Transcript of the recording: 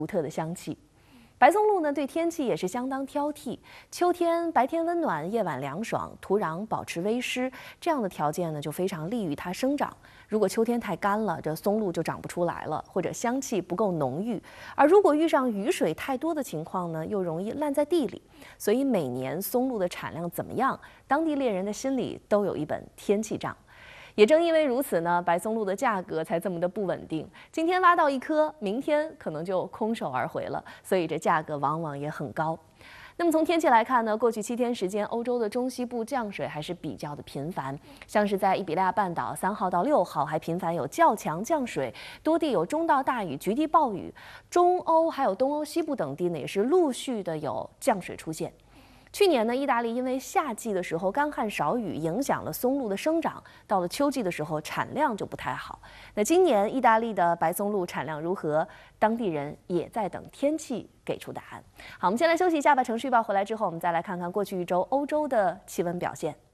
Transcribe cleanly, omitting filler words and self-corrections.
独特的香气。白松露呢，对天气也是相当挑剔。秋天白天温暖，夜晚凉爽，土壤保持微湿，这样的条件呢，就非常利于它生长。如果秋天太干了，这松露就长不出来了，或者香气不够浓郁。而如果遇上雨水太多的情况呢，又容易烂在地里。所以每年松露的产量怎么样，当地猎人的心里都有一本天气账。也正因为如此呢，白松露的价格才这么的不稳定。今天挖到一颗，明天可能就空手而回了，所以这价格往往也很高。那么从天气来看呢，过去7天时间，欧洲的中西部降水还是比较的频繁，像是在伊比利亚半岛3号到6号还频繁有较强降水，多地有中到大雨、局地暴雨。中欧还有东欧西部等地呢，也是陆续的有降水出现。去年呢，意大利因为夏季的时候干旱少雨，影响了松露的生长，到了秋季的时候产量就不太好。那今年意大利的白松露产量如何？当地人也在等天气给出答案。好，我们先来休息一下吧。程序报回来之后，我们再来看看过去一周欧洲的气温表现。